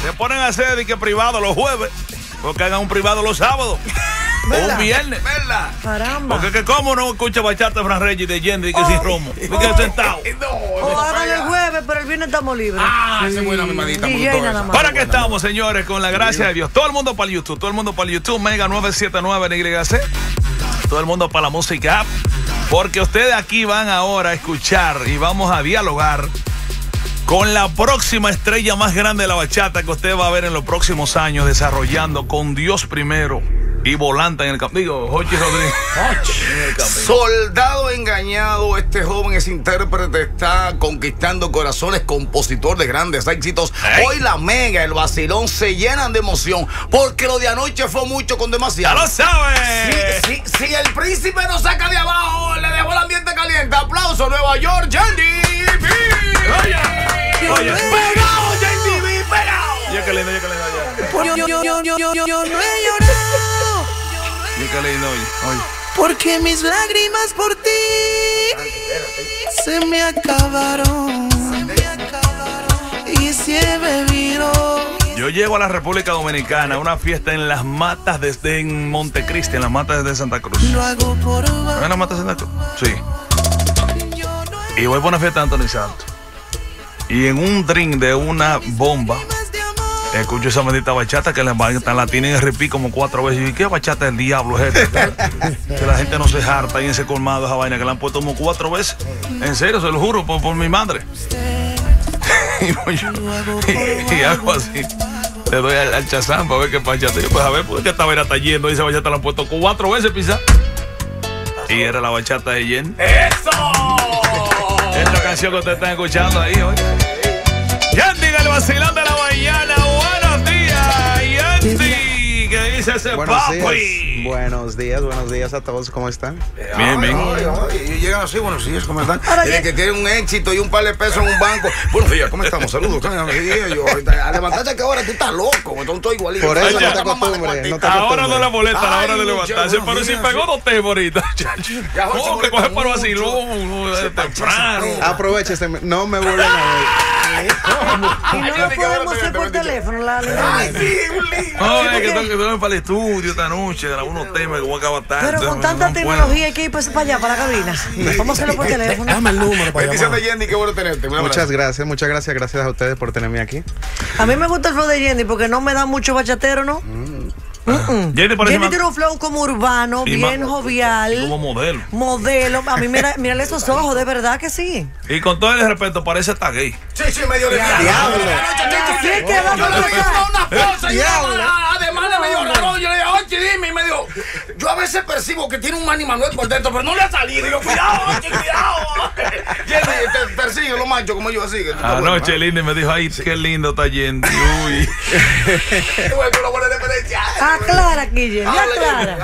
Se ponen a hacer de que privado los jueves, porque hagan un privado los sábados. O un viernes. ¿Verdad? Caramba. Porque que como no escucha bachata de Fran Reyes y de Yendi que sin romo. Y que sentado. O hagan el jueves, pero el viernes estamos libres. Esa es buena mimadita. DJ nada más. ¿Para qué estamos, señores? Con la gracia de Dios. Todo el mundo para el YouTube. Todo el mundo para el YouTube. Mega 979 en YC. Todo el mundo para la música app. Porque ustedes aquí van ahora a escuchar y vamos a dialogar con la próxima estrella más grande de la bachata que usted va a ver en los próximos años desarrollando con Dios primero y volanta en el campo. Digo, Jochi Rodríguez. Soldado engañado, este joven es intérprete, está conquistando corazones, compositor de grandes éxitos. Ey. Hoy la Mega, el vacilón se llenan de emoción porque lo de anoche fue mucho con ¡Ya demasiado. lo sabes! Si el príncipe nos saca de abajo, le dejó el ambiente caliente. Aplauso, Nueva York, Yendi B. Oye, ¡Pegado, Yendi B! ¡Pegado! yo qué lindo, yo qué lindo. Yo no he llorado Yo qué lindo, oye. porque mis lágrimas por ti se me acabaron y si he bebido. Yo llego a la República Dominicana a una fiesta en las matas en Montecristi, en las matas de Santa Cruz. Lo hago por ¿En las matas de Santa Cruz? Sí. Y voy por una fiesta de Anthony Santos. Y en un drink de una bomba, escucho esa bendita bachata que la tienen en repeat como 4 veces. Y ¿qué bachata del diablo es esta? Que la gente no se harta y en ese colmado esa vaina que la han puesto como 4 veces. En serio, se lo juro, por mi madre. y algo así. Le doy al Chazán para ver qué bachata. Yo, pues a ver, porque esta vaina está yendo. Y esa bachata la han puesto 4 veces, pisa. Y era la bachata de Yen. ¡Eso! Esta canción que ustedes están escuchando ahí, oye. Yendi, el vacilón de la mañana. Buenos días, Yendi. ¿Qué dice ese papi? Buenos días a todos, ¿cómo están? Bien, bien. Y llegan así, buenos días, ¿cómo están? Desde que tienen un éxito y un par de pesos en un banco. Buenos días, ¿cómo estamos? Saludos. A levantarte que ahora tú estás loco, entonces estoy igualito. Por eso Oye, no te acostumbres, no te Ahora acostumbres. no le molesta a la hora de Ay, levantarse, muchacho, pero si mira, pegó 2 temas ahorita. Ya, Jorge, ¿Cómo que se coge por molesta vacilón temprano? Aprovechese, no me vuelven a ver. Y no lo podemos hacer por teléfono, Ay, sí, un lío. No, es que tengo que para el estudio esta noche, grabar unos temas que voy a acabar tarde. Pero con No tanta puedo. tecnología hay que ir para allá, para la cabina. Vamos a hacerlo por teléfono. Dame el número para Bendición llamar. de Yendi, qué bueno tenerte. Un abrazo. Muchas gracias a ustedes por tenerme aquí. A mí me gusta el flow de Yendi porque no me da mucho bachatero, ¿no? Yendi parece Yendi más- tiene un flow como urbano, y bien más- jovial. y como modelo. Modelo. A mí, mírale esos ojos, de verdad que sí. Y con todo el respeto, parece hasta gay. Sí, medio de Diablo. Sí, es que vamos Yo a le dije empezar. una cosa y además de medio raro. Yo le dije, oye, dime, y me dijo, yo a veces percibo que tiene un Manny Manuel por dentro, pero no le ha salido. Y yo, cuidado, oye, cuidado. Yendi, te persigue los machos como yo, así. Que tú estás bueno, Anoche Lindy me dijo, ay, qué lindo está Yendi. Uy. Qué bueno, una buena referencia. Aclara aquí, Yendi, aclara.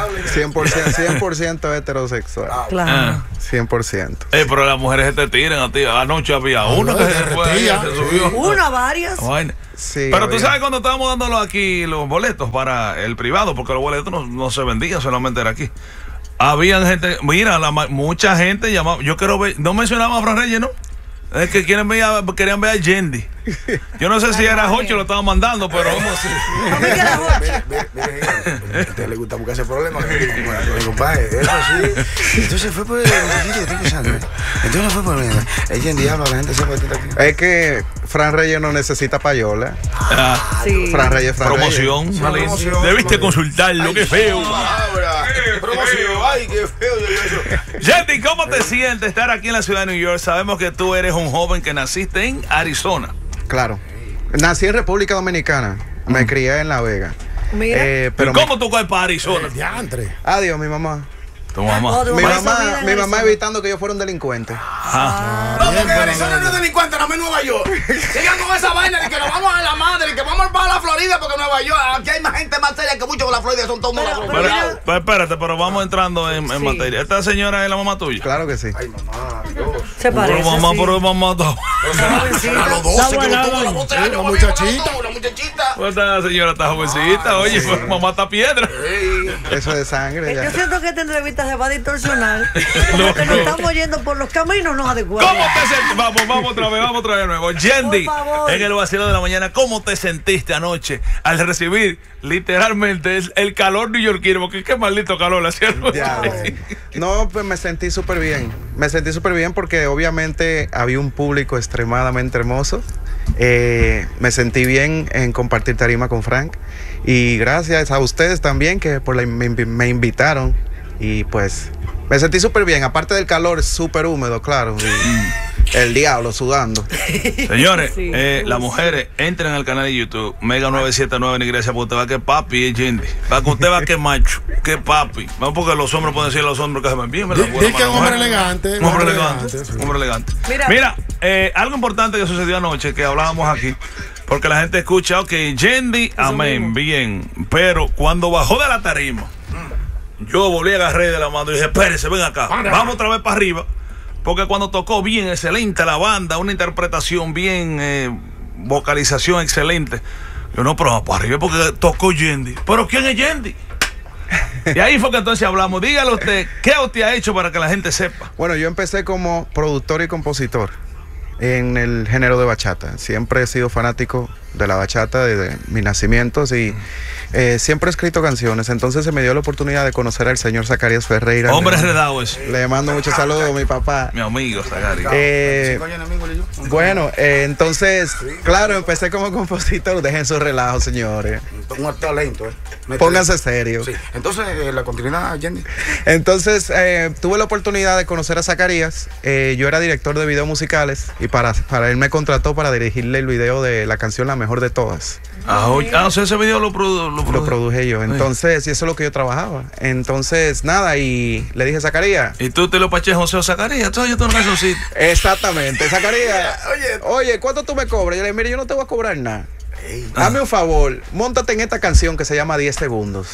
100% heterosexual. Claro. Ah. 100%. Pero las mujeres se te tiran a ti. Anoche había una que se fue ahí, se subió. Una, varias. Vaina. Sí, Pero tú obvio. sabes cuando estábamos dándolo aquí los boletos para el privado, porque los boletos no se vendían, solamente era aquí. Había gente, mira, mucha gente llamaba. Yo quiero ver, no mencionaba a Fran Reyes, ¿no? Es que querían ver a Yendi. Yo no sé si era Jochi lo estaba mandando, pero vamos a A mí que era Jorge. A usted le gusta buscarse problemas. Compadre, eso sí. Entonces fue por el muchachito que estoy pensando. Entonces no fue por mí. Ella en diablo, la gente se fue aquí. Es que Fran Reyes no necesita payola. Sí. Fran Reyes. promoción. Sí, Malin. promoción. Debiste consultarlo, qué feo. Promoción, ay, qué feo yo eso. Yendi, ¿cómo te sientes estar aquí en la ciudad de New York? Sabemos que tú eres un joven que naciste en Arizona. Claro. Nací en República Dominicana. Me crié en La Vega. Mira. Pero ¿Y cómo tú caes para Arizona? Diantre. Adiós, mi mamá. Tu mamá. Tu Mi mamá hizo vida mamá, en mi mamá Arizona. evitando que yo fuera un delincuente. Ah. No, porque Arizona no es delincuente, nada más Nueva York. Sigan con esa vaina de que nos vamos a la madre, que vamos para la Florida, porque Nueva York, aquí hay más gente más seria que muchos de la Florida, son todos Pero- malos. Pero, pues espérate, pero vamos entrando en Sí. materia. ¿Esta señora es la mamá tuya? Claro que sí. Ay, mamá, Dios. Se parece. Pero mamá, sí. pero mamá. A los 12 que lo tuvo a los 12 años. Una muchachita. Una muchachita. Pues esta señora está jovencita, oye, pues mamá está piedra. Ey, Eso es de sangre. Yo Ya. siento que esta entrevista se va a distorsionar. No, Porque nos no. estamos yendo por los caminos no adecuados. ¿Cómo te sentiste? Vamos otra vez de nuevo. Yendi, Por favor. en el vacilo de la mañana, ¿cómo te sentiste anoche al recibir literalmente el calor neoyorquino? Porque qué maldito calor le hacía anoche. Ya, no, pues me sentí súper bien. Me sentí súper bien porque obviamente había un público extremadamente hermoso. Me sentí bien en compartir tarima con Frank. Y gracias a ustedes también que me invitaron. Y pues me sentí súper bien. Aparte del calor, súper húmedo, claro. Y el diablo sudando. Señores, Sí. las mujeres entren al canal de YouTube Mega 979 en iglesia, porque usted va que papi es Yendi. Para que usted va que macho, que papi. No porque los hombres pueden decir a los hombres que se ven bien, ¿verdad? Di que es un hombre elegante. Un hombre elegante. sí. Un hombre elegante. Mira. Algo importante que sucedió anoche, que hablábamos aquí, porque la gente escucha, ok, Yendi, amén, bien. Pero cuando bajó de la tarima, yo volví a agarré de la mano y dije, espérese, ven acá, vamos otra vez para arriba. Porque cuando tocó bien, excelente la banda, una interpretación bien, vocalización excelente. Yo no, pero vamos para arriba porque tocó Yendi. ¿Pero quién es Yendi? Y ahí fue que entonces hablamos. Dígale usted, ¿qué usted ha hecho para que la gente sepa? Bueno, yo empecé como productor y compositor en el género de bachata. Siempre he sido fanático de la bachata desde mis nacimientos y siempre he escrito canciones. Entonces se me dio la oportunidad de conocer al señor Zacarías Ferreira. Hombre enredado ese. Le mando muchos saludos a mi papá. Mi amigo Zacarías. Bueno, entonces, claro, empecé como compositor. Dejen su relajo, señores. Un talento, Pónganse serios. Sí. Entonces, la continuidad, Yendi. Entonces, tuve la oportunidad de conocer a Zacarías. Yo era director de videos musicales y para él me contrató para dirigirle el video de la canción La Mejor de Todas. O sea, ese video lo Lo produje yo. Entonces, y eso es lo que yo trabajaba. Entonces, nada, y le dije, Zacarías. Y tú te lo paché José Zacarías. Entonces yo tengo una cancioncita. Exactamente, Zacarías. Oye, ¿cuánto tú me cobras? Yo le dije, mire, yo no te voy a cobrar nada. Dame un favor, móntate en esta canción que se llama 10 segundos.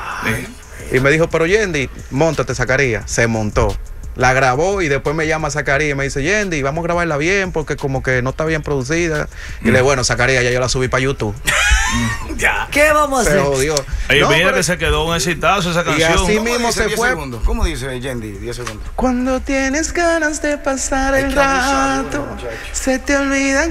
Y me dijo, pero Yendi, móntate, Zacarías. Se montó. La grabó y después me llama Zacarías y me dice, Yendi, vamos a grabarla bien porque como que no está bien producida. Y le digo, bueno, Zacarías, ya yo la subí para YouTube. ¿Qué vamos a Se hacer? jodió. Y No, mira pero- que se quedó un exitazo esa Y canción. así mismo se fue. ¿Cómo dice Yendi? 10 segundos. Cuando tienes ganas de pasar el que avisarlo, rato, muchacho. se te olvida